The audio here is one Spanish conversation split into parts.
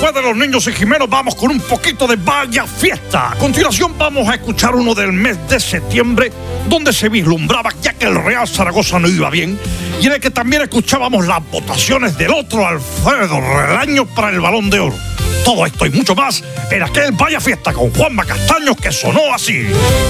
después de Los Niños y Jimeno, vamos con un poquito de Vaya Fiesta. A continuación vamos a escuchar uno del mes de septiembre, donde se vislumbraba ya que el Real Zaragoza no iba bien, y en el que también escuchábamos las votaciones del otro Alfredo Relaño para el Balón de Oro. Todo esto y mucho más en aquel Vaya Fiesta con Juanma Castaños, que sonó así.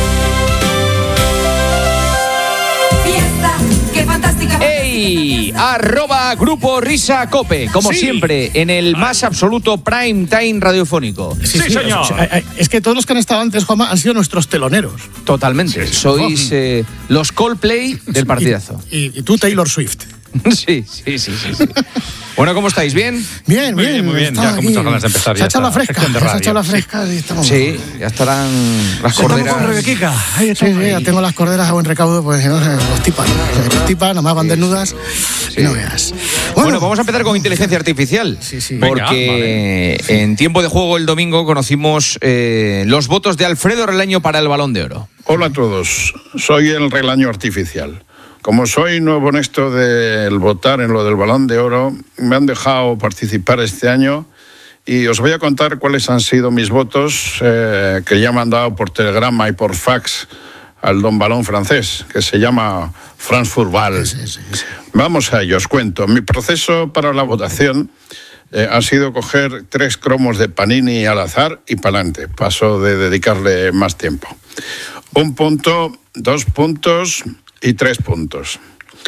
¡Ey! @Grupo Risa Cope, como siempre, en el más absoluto prime time radiofónico. Sí, señor. Es que todos los que han estado antes, Juanma, han sido nuestros teloneros. Totalmente. Sois los Coldplay del partidazo. Y tú, Taylor Swift. Sí. Bueno, ¿cómo estáis? ¿Bien? Bien. Muy bien. Ya con muchas ganas de empezar. Se ha echado la fresca. Y estamos ya estarán las corderas. Estamos con Rebequica. Sí, ya tengo las corderas a buen recaudo, pues no sé, los tipas, nomás van desnudas. Sí. No veas. Bueno, vamos a empezar con inteligencia artificial. Sí. Porque en tiempo de juego el domingo conocimos los votos de Alfredo Relaño para el Balón de Oro. Hola a todos, soy el Relaño Artificial. Como soy nuevo en esto del votar en lo del Balón de Oro, me han dejado participar este año y os voy a contar cuáles han sido mis votos que ya me han dado por telegrama y por fax al don Balón francés, que se llama France Football. Sí. Vamos a ello, os cuento. Mi proceso para la votación ha sido coger 3 cromos de Panini al azar y pa'lante. Paso de dedicarle más tiempo. 1 punto, 2 puntos... y 3 puntos.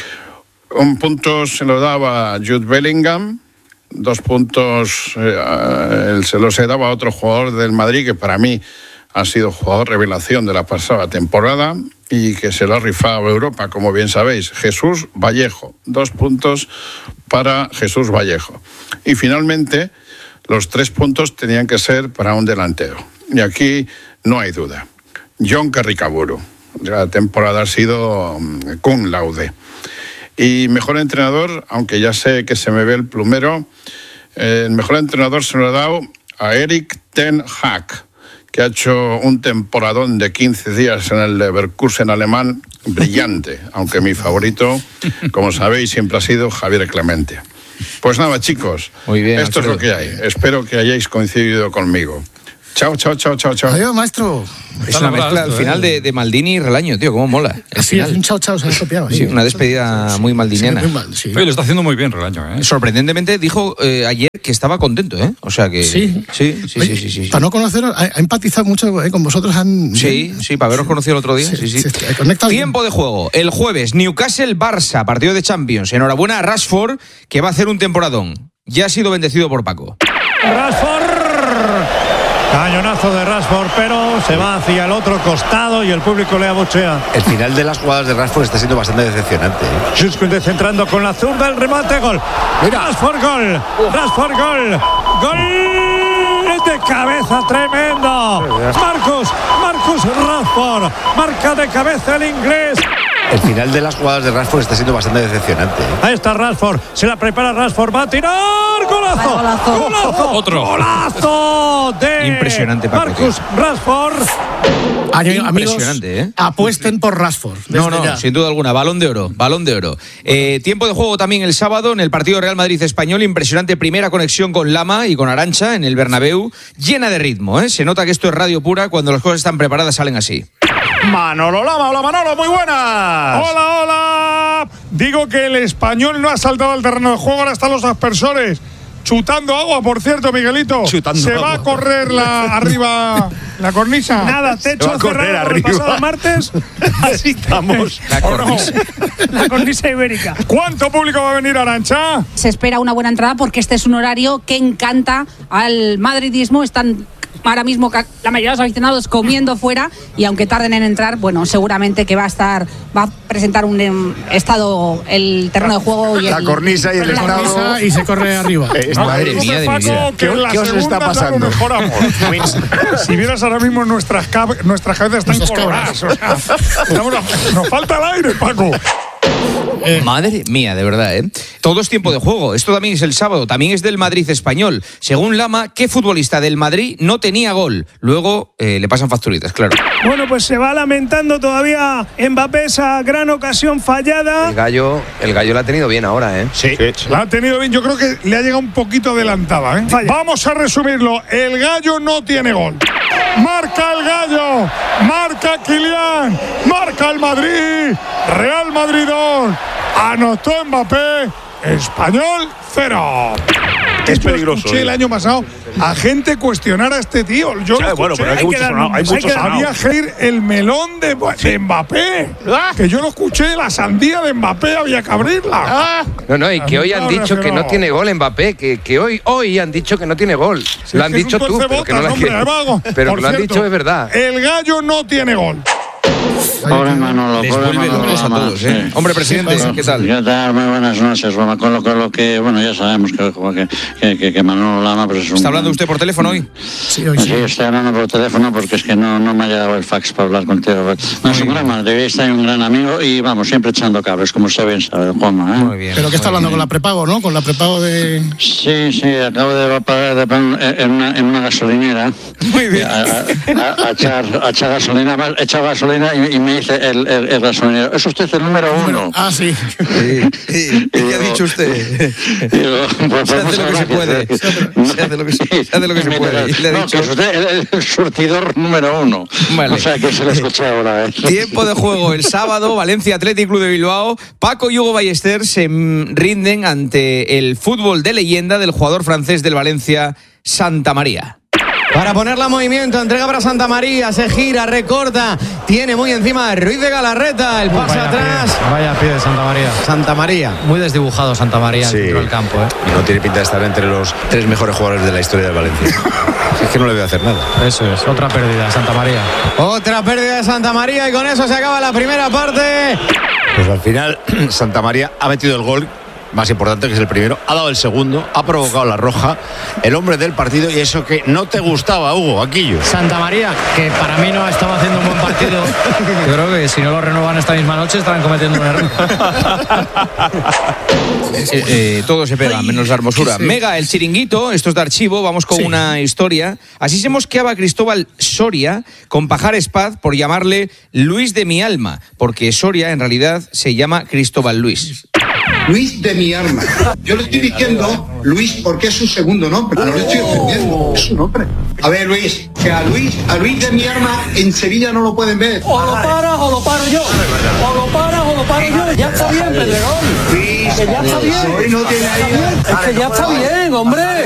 1 punto se lo daba a Jude Bellingham, 2 puntos se los he dado a otro jugador del Madrid que para mí ha sido jugador revelación de la pasada temporada y que se lo ha rifado a Europa, como bien sabéis, Jesús Vallejo. 2 puntos para Jesús Vallejo. Y finalmente, los 3 puntos tenían que ser para un delantero. Y aquí no hay duda. John Carricaburu. La temporada ha sido cum laude. Y mejor entrenador, aunque ya sé que se me ve el plumero, el mejor entrenador se lo ha dado a Erik ten Hag, que ha hecho un temporadón de 15 días en el Leverkusen alemán brillante, aunque mi favorito, como sabéis, siempre ha sido Javier Clemente. Pues nada, chicos, muy bien, esto Alfredo. Es lo que hay. Espero que hayáis coincidido conmigo. Chao. Adiós, maestro. Es una mezcla al final de Maldini y Relaño, tío, cómo mola. Sí, es un chao, se ha copiado. Sí, una despedida muy maldiniana. Sí. Oye, lo está haciendo muy bien, Relaño, ¿eh? Sorprendentemente dijo ayer que estaba contento, ¿eh? O sea que... Sí. Sí. Para no conoceros, ha empatizado mucho con vosotros. Sí, para haberos conocido el otro día. Sí. Tiempo de juego. El jueves, Newcastle-Barça, partido de Champions. Enhorabuena a Rashford, que va a hacer un temporadón. Ya ha sido bendecido por Paco. Rashford. Cañonazo de Rashford, pero se va hacia el otro costado y el público le abuchea. El final de las jugadas de Rashford está siendo bastante decepcionante. Jusquin centrando con la zurda, el remate, gol. Mira. Rashford, gol. Gol de cabeza, tremendo. Marcus Rashford, marca de cabeza el inglés. El final de las jugadas de Rashford está siendo bastante decepcionante. Ahí está Rashford, se la prepara Rashford, va a tirar, golazo. Otro Golazo de impresionante, Paco, Marcus Rashford. Impresionante, ¿eh? Apuesten por Rashford. No, sin duda alguna, Balón de Oro. Tiempo de juego también el sábado en el partido Real Madrid-Español. Impresionante primera conexión con Lama y con Arantxa en el Bernabéu, llena de ritmo, ¿eh? Se nota que esto es radio pura, cuando las cosas están preparadas salen así. Manolo Lama, hola Manolo, muy buenas. Hola. Digo que el Español no ha saltado al terreno de juego, ahora están los aspersores. Chutando agua, por cierto, Miguelito. Se va a correr arriba la cornisa. Nada, techo cerrado el pasado martes. Así estamos. La cornisa ibérica. ¿Cuánto público va a venir a Arantxa? Se espera una buena entrada porque este es un horario que encanta al madridismo. Están ahora mismo la mayoría de los aficionados comiendo fuera y aunque tarden en entrar, bueno, seguramente que va a presentar un estado el terreno de juego y la cornisa y el estado y se corre arriba. Madre mía de mi vida. ¿Qué os está pasando? Si vieras ahora mismo nuestras cabezas están coloradas. O sea, nos falta el aire, Paco. Madre mía, de verdad, ¿eh? Todo es tiempo de juego. Esto también es el sábado, también es del Madrid español. Según Lama, ¿qué futbolista del Madrid no tenía gol? Luego le pasan facturitas, claro. Bueno, pues se va lamentando todavía Mbappé esa gran ocasión fallada. El gallo la ha tenido bien ahora, ¿eh? Sí. La ha tenido bien. Yo creo que le ha llegado un poquito adelantada, ¿eh? Vamos a resumirlo. El gallo no tiene gol. Marca el gallo. Marca Kylian. Marca el Madrid. Real Madrid 2. Anotó Mbappé. Español 0. Es peligroso. Escuché el año pasado a gente cuestionar a este tío. Yo sí, bueno, pero hay muchos sonados. Había que el melón de Mbappé. Que yo lo escuché, la sandía de Mbappé había que abrirla. No, y que hoy han dicho que no tiene gol Mbappé, que hoy han dicho que no tiene gol. Si lo han dicho tú, pero que no lo pero que lo han dicho es verdad. El gallo no tiene gol. Pobre Manolo, les vuelve locos a todos, ¿eh? Sí. Hombre, presidente, ¿qué tal? ¿Qué tal? Muy buenas noches. Bueno, con lo que, bueno, ya sabemos que Manolo Lama pues es un... ¿Está hablando usted por teléfono hoy? Sí, hoy sí. Sí, estoy hablando por teléfono porque es que no me ha llegado el fax para hablar contigo. No, es un gran madridista y un gran amigo y vamos, siempre echando cables, como usted bien sabe, Juanma, ¿eh? Muy bien. ¿Pero qué está hablando? ¿Con la prepago, no? ¿Con la prepago de...? Sí, acabo de pagar en una gasolinera. Muy bien. A echar gasolina, he echado gasolina y me dice el gasolinero, ¿es usted el número 1? Ah, sí. ¿Qué ha dicho usted? Digo, pues, se hace lo que se puede. Se hace lo que se puede. Y le ha dicho... que es usted el surtidor número 1. Vale. O sea, que se le escucha ahora. Tiempo de juego el sábado, Valencia Athletic Club de Bilbao. Paco y Hugo Ballester se rinden ante el fútbol de leyenda del jugador francés del Valencia, Santa María. Para ponerla en movimiento, entrega para Santa María, se gira, recorta, tiene muy encima Ruiz de Galarreta, el pase atrás. Vaya pie de Santa María. Santa María. Muy desdibujado Santa María dentro del campo, ¿eh? Y no tiene pinta de estar entre los 3 mejores jugadores de la historia del Valencia. Es que no le voy a hacer nada. Eso es, otra pérdida de Santa María. Otra pérdida de Santa María y con eso se acaba la primera parte. Pues al final Santa María ha metido el gol más importante, que es el primero, ha dado el segundo, ha provocado la roja, el hombre del partido, y eso que no te gustaba, Hugo, Aquillo. Santa María, que para mí no estaba haciendo un buen partido. Yo creo que si no lo renovan esta misma noche estarán cometiendo un error. Todo se pega, menos la hermosura. Sí. Mega, el chiringuito, esto es de archivo, vamos con una historia. Así se mosqueaba Cristóbal Soria con Pajar Espaz por llamarle Luis de mi alma, porque Soria en realidad se llama Cristóbal Luis. Luis de mi arma. Yo le estoy diciendo Luis porque es su segundo nombre. No le estoy ofendiendo, es su nombre. A ver, Luis, que a Luis de mi arma en Sevilla no lo pueden ver. O lo paras o lo paro yo. O lo paras o lo paro yo. Ya está bien, Pedregón. Luis, que ya está bien. Hoy no tiene ahí. Es que ya está bien, hombre.